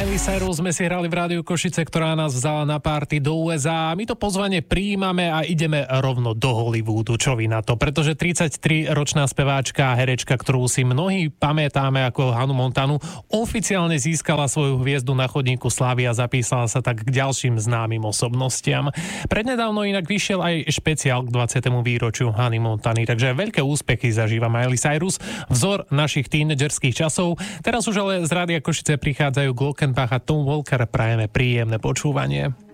Miley Cyrus sme si hrali v Rádiu Košice, ktorá nás vzala na party do USA. My to pozvanie prijímame a ideme rovno do Hollywoodu. Čo vy na to? Pretože 33-ročná speváčka a herečka, ktorú si mnohí pamätáme ako Hannah Montanu, oficiálne získala svoju hviezdu na chodníku slávy a zapísala sa tak k ďalším známym osobnostiam. Prednedávno inak vyšiel aj špeciál k 20. výročiu Hannah Montany, takže veľké úspechy zažíva Miley Cyrus, vzor našich tínedžerských časov. Teraz už ale z Rádia Košice prichádzajú Glockenbach a Tom Walker, prajeme príjemné počúvanie.